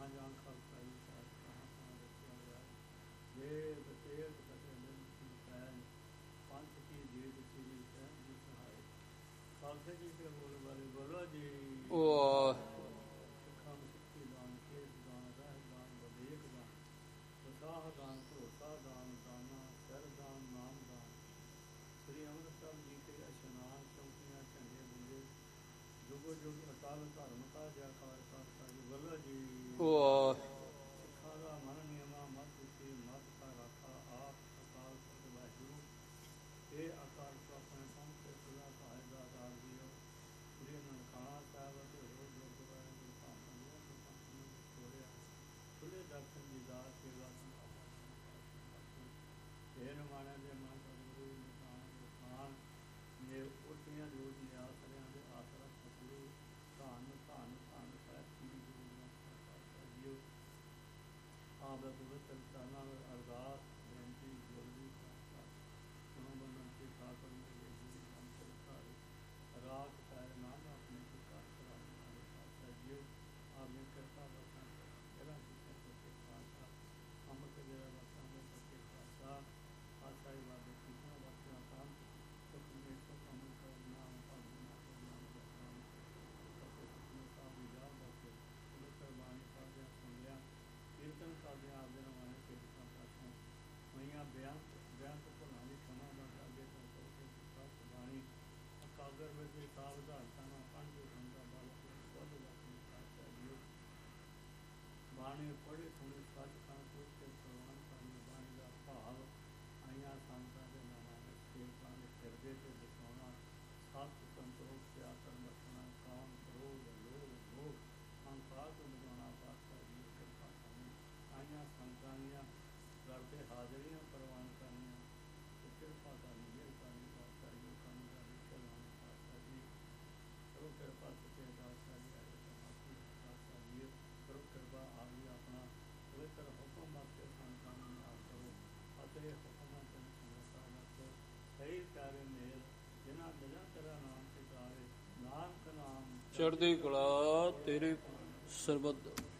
ਚੜ੍ਹਦੀ ਕਲਾ ਤੇਰੇ ਸਰਬੱਤ।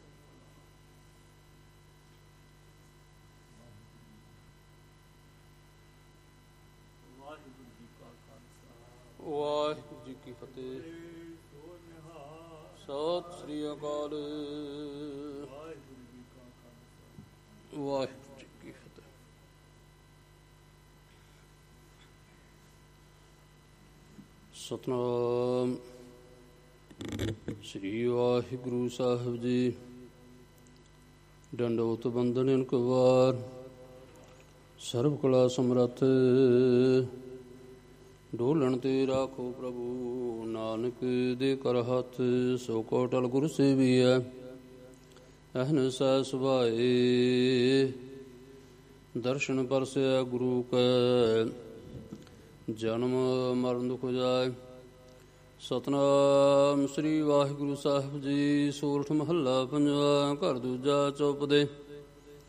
ਵਾਹਿਗੁਰੂ ਜੀ ਕੀ ਫਤਿਹ। ਸਤਿ ਸ੍ਰੀ ਅਕਾਲ। ਵਾਹਿਗੁਰੂ ਜੀ ਕੀ ਫਤਿਹ। ਸਤਿਨਾਮ ਸ੍ਰੀ ਵਾਹਿਗੁਰੂ ਸਾਹਿਬ ਜੀ। ਡੰਡੋਤ ਬੰਦਨ ਇਨਕ ਵਾਰ। ਸਰਬ ਕਲਾ ਸਮਰੱਥ ਢੋਲਣ ਤੇ ਰਾਖੋ ਪ੍ਰਭੂ। ਨਾਨਕ ਦੇ ਕਰ ਹੱਥ ਸੋ ਕੋ ਅਟਲ ਗੁਰ ਸੇਵੀਐ। ਅਹਨਿਸੈ ਸੁਭਾਏ ਦਰਸ਼ਨ ਪਰਸੈ ਗੁਰੂ ਕੈ। ਜਨਮ ਮਰਨ ਦੁਖ ਜਾਇ। ਸਤਿਨਾਮ ਸ੍ਰੀ ਵਾਹਿਗੁਰੂ ਸਾਹਿਬ ਜੀ। ਸੋਰਠ ਮਹੱਲਾ ਪੰਜਵਾ। ਘਰ ਦੂਜਾ ਚੌਪਦੇ।